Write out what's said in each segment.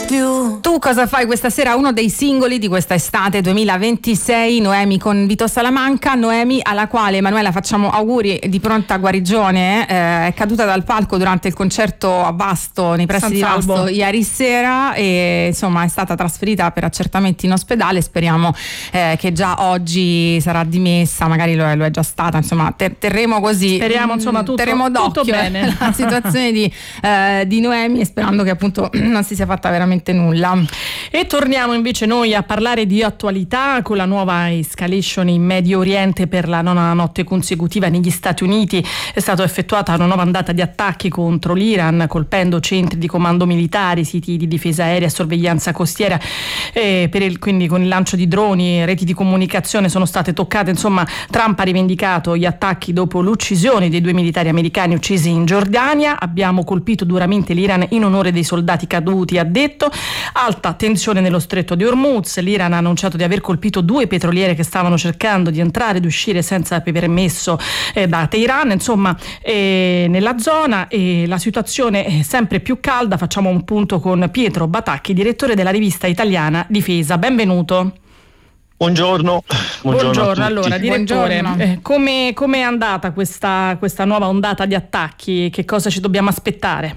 più. Tu cosa fai questa sera? Uno dei singoli di questa estate 2026, Noemi con Vito Salamanca. Noemi, alla quale, Emanuela, facciamo auguri di pronta guarigione. È caduta dal palco durante il concerto a Vasto, nei pressi di Vasto, ieri sera, e insomma è stata trasferita per accertamenti in ospedale. Speriamo che già oggi sarà dimessa, magari lo è già stata, insomma terremo così, speriamo, insomma, terremo d'occhio bene la situazione di Noemi, sperando che appunto non si sia fatta veramente nulla. E torniamo invece noi a parlare di attualità con la nuova escalation in Medio Oriente. Per la nona notte consecutiva negli Stati Uniti è stata effettuata una nuova ondata di attacchi contro l'Iran, colpendo centri di comando militari, siti di difesa aerea e sorveglianza costiera, quindi con il lancio di droni, reti di comunicazione sono state toccate. Insomma, Trump ha rivendicato gli attacchi dopo l'uccisione dei 2 militari americani uccisi in Giordania. Abbiamo colpito duramente l'Iran in onore dei soldati caduti, ha detto. Alta tensione nello stretto di Hormuz. L'Iran ha annunciato di aver colpito 2 petroliere che stavano cercando di entrare ed uscire senza permesso da Teheran, insomma, nella zona. E la situazione è sempre più calda. Facciamo un punto con Pietro Batacchi, direttore della rivista italiana Difesa. Benvenuto. Buongiorno. Allora, direttore, come è andata questa nuova ondata di attacchi? Che cosa ci dobbiamo aspettare?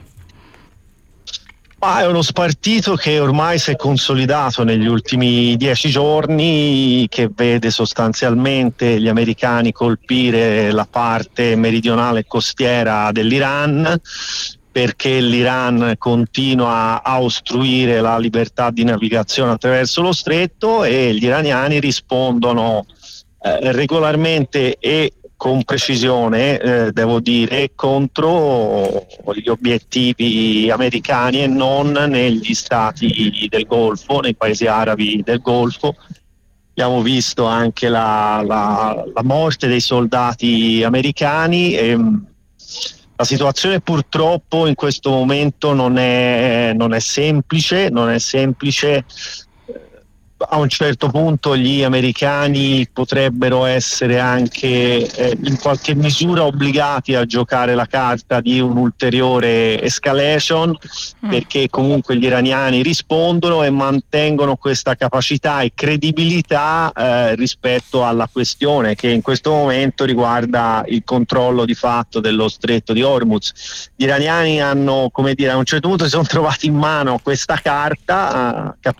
È uno spartito che ormai si è consolidato negli ultimi 10 giorni, che vede sostanzialmente gli americani colpire la parte meridionale costiera dell'Iran, perché l'Iran continua a ostruire la libertà di navigazione attraverso lo stretto, e gli iraniani rispondono regolarmente e con precisione, devo dire, contro gli obiettivi americani e non negli stati del Golfo, nei paesi arabi del Golfo. Abbiamo visto anche la morte dei soldati americani. La situazione purtroppo in questo momento non è semplice. A un certo punto gli americani potrebbero essere anche in qualche misura obbligati a giocare la carta di un'ulteriore escalation, perché comunque gli iraniani rispondono e mantengono questa capacità e credibilità rispetto alla questione che in questo momento riguarda il controllo di fatto dello stretto di Hormuz. Gli iraniani hanno, a un certo punto si sono trovati in mano questa carta,